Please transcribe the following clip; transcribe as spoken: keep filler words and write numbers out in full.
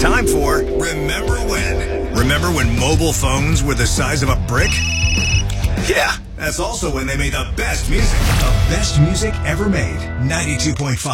time for Remember When. Remember when mobile phones were the size of a brick? Yeah, that's also when they made the best music. The best music ever made. ninety-two point five